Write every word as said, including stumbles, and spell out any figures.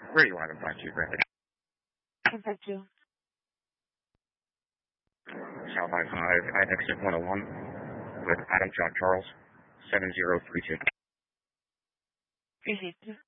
Where are you at in five two, Graphic? five two. South I five, at exit one oh one, with Adam John Charles, seven zero three two. Three two.